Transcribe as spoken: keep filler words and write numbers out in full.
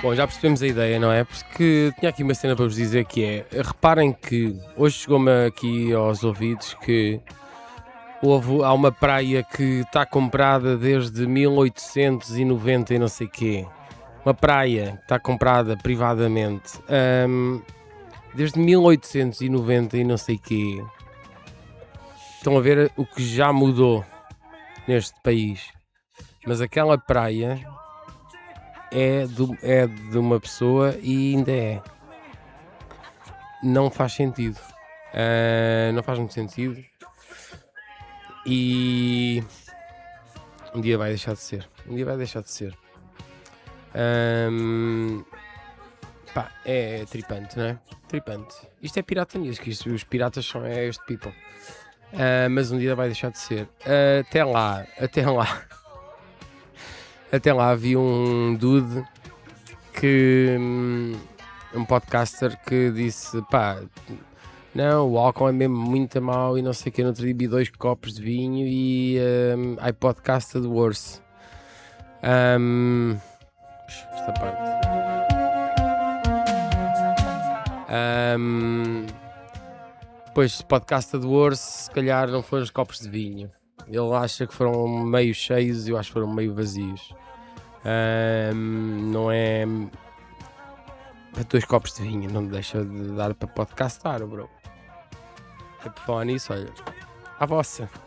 Bom, já percebemos a ideia, não é? Porque tinha aqui uma cena para vos dizer que é, reparem que hoje chegou-me aqui aos ouvidos que houve, há uma praia que está comprada desde mil oitocentos e noventa e não sei quê. Uma praia que está comprada privadamente hum, desde mil oitocentos e noventa e não sei quê. Estão a ver o que já mudou neste país. Mas aquela praia é de, é de uma pessoa e ainda é. Não faz sentido. Uh, não faz muito sentido. E um dia vai deixar de ser. Um dia vai deixar de ser. Um, pá, é tripante, não é? Tripante. Isto é pirata news, que isto, os piratas são é este people. Uh, mas um dia vai deixar de ser. Uh, até lá, até lá. Até lá havia um dude que... um podcaster que disse, pá, não, o álcool é mesmo muito mau e não sei o que, no outro dia bebi dois copos de vinho e um, I podcasted worse. Um, esta parte. Um, pois, podcasted worse, se calhar não foram os copos de vinho. Ele acha que foram meio cheios e eu acho que foram meio vazios. Um, não é... dois copos de vinho, não me deixa de dar para podcastar, bro. É por falar nisso, olha, à vossa.